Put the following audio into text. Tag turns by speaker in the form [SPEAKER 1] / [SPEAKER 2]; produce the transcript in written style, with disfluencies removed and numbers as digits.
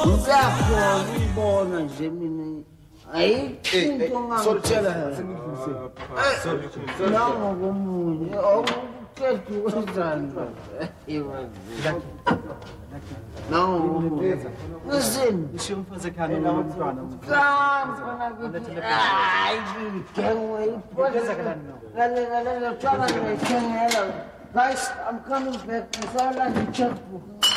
[SPEAKER 1] ngiyakhona ukubona nje mina ayikho into ngangitshela nangokomunye okuqeda ukwenzani nangokomunye listen
[SPEAKER 2] isho umfazi ekhaya nomntwana
[SPEAKER 1] Guys, I'm coming back. I saw like a checkbook.